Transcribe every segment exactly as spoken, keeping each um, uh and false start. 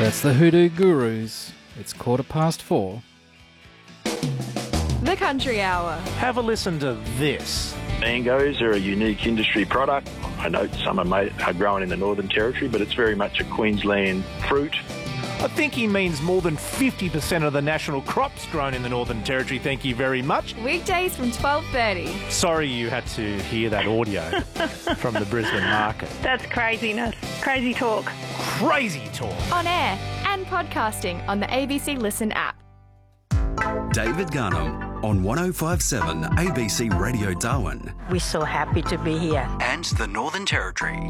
That's the Hoodoo Gurus. It's quarter past four. The Country Hour. Have a listen to this. Mangoes are a unique industry product. I know some are, made, are grown in the Northern Territory, but it's very much a Queensland fruit. I think he means more than fifty percent of the national crops grown in the Northern Territory, thank you very much. Weekdays from twelve thirty. Sorry you had to hear that audio from the Brisbane market. That's craziness. Crazy talk. Crazy talk. On air and podcasting on the A B C Listen app. David Garnham on one oh five seven A B C Radio Darwin. We're so happy to be here. And the Northern Territory.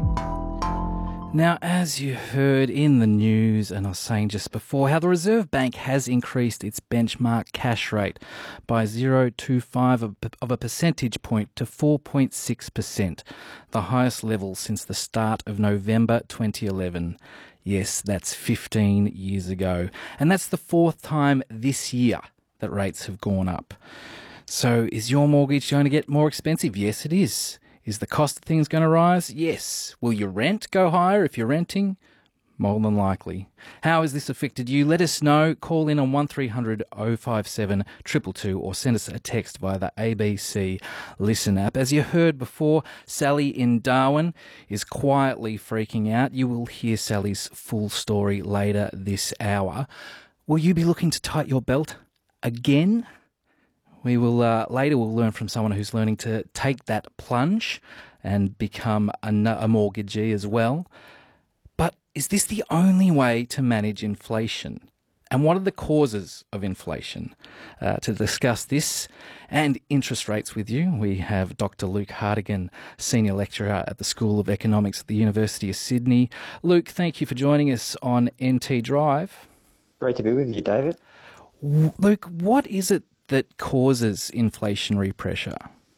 Now, as you heard in the news, and I was saying just before, how the Reserve Bank has increased its benchmark cash rate by zero point two five of a percentage point to four point six percent, the highest level since the start of November twenty eleven. Yes, that's fifteen years ago. And that's the fourth time this year that rates have gone up. So is your mortgage going to get more expensive? Yes, it is. Is the cost of things going to rise? Yes. Will your rent go higher if you're renting? More than likely. How has this affected you? Let us know. Call in on one three hundred oh five seven two two two or send us a text via the A B C Listen app. As you heard before, Sally in Darwin is quietly freaking out. You will hear Sally's full story later this hour. Will you be looking to tighten your belt again? We will uh, later we'll learn from someone who's learning to take that plunge and become a, a mortgagee as well. But is this the only way to manage inflation? And what are the causes of inflation? Uh, to discuss this and interest rates with you, we have Doctor Luke Hartigan, Senior Lecturer at the School of Economics at the University of Sydney. Luke, thank you for joining us on N T Drive. Great to be with you, David. Luke, what is it that causes inflationary pressure?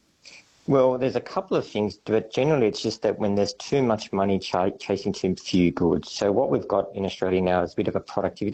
Well, there's a couple of things, but generally it's just that when there's too much money ch- chasing too few goods. So what we've got in Australia now is a bit of a productivity